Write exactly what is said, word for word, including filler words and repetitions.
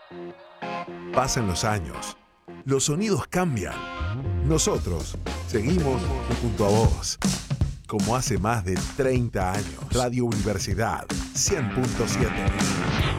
Pasan los años, los sonidos cambian. Nosotros seguimos junto a vos, como hace más de treinta años. Radio Universidad cien punto siete.